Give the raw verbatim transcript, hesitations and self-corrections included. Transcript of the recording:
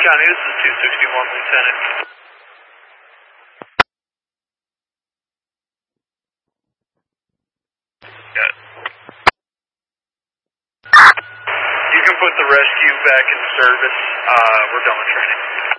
County, this is two sixty-one, Lieutenant. Yeah. You can put the rescue back in service. Uh, we're done with training.